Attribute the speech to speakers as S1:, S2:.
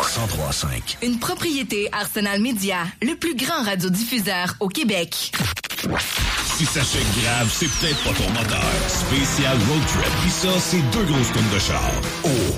S1: 103.5.
S2: Une propriété Arsenal Media, le plus grand radiodiffuseur au Québec.
S3: Si ça chèque grave, c'est peut-être pas ton moteur. Spécial Road Trip. Pis ça, c'est 2 grosses tonnes de char. Oh,